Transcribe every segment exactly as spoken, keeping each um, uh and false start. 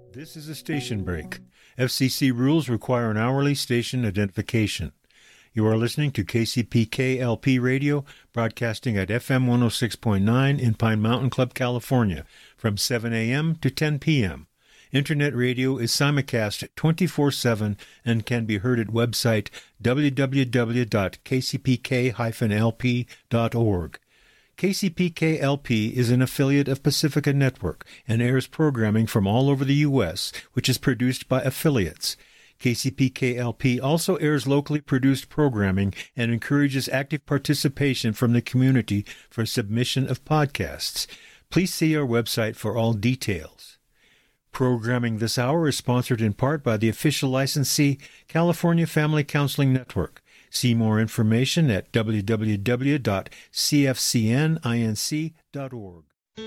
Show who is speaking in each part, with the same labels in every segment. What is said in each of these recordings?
Speaker 1: This is a station break. F C C rules require an hourly station identification. You are listening to K C P K L P Radio, broadcasting at F M one oh six point nine in Pine Mountain Club, California, from seven a.m. to ten p.m. Internet radio is simulcast twenty-four seven and can be heard at website w w w dot k c p k dash l p dot org. K C P K L P is an affiliate of Pacifica Network and airs programming from all over the U S, which is produced by affiliates. K C P K L P also airs locally produced programming and encourages active participation from the community for submission of podcasts. Please see our website for all details. Programming this hour is sponsored in part by the official licensee, California Family Counseling Network. See more information at w w w dot c f c n inc dot org.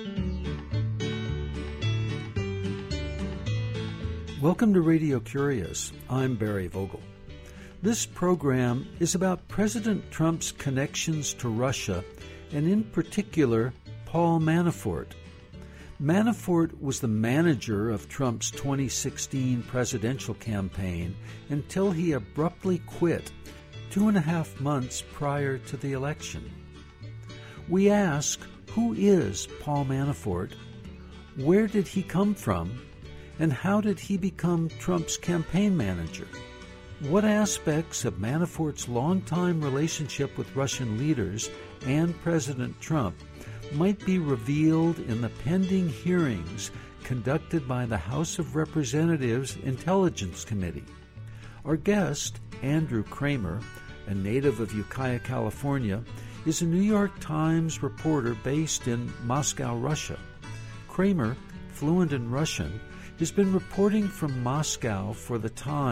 Speaker 2: Welcome to Radio Curious. I'm Barry Vogel. This program is about President Trump's connections to Russia, and in particular, Paul Manafort. Manafort was the manager of Trump's twenty sixteen presidential campaign until he abruptly quit two and a half months prior to the election. We ask, who is Paul Manafort? Where did he come from? And how did he become Trump's campaign manager? What aspects of Manafort's longtime relationship with Russian leaders and President Trump might be revealed in the pending hearings conducted by the House of Representatives Intelligence Committee? Our guest, Andrew Kramer, a native of Ukiah, California, is a New York Times reporter based in Moscow, Russia. Kramer, fluent in Russian, has been reporting from Moscow for the Times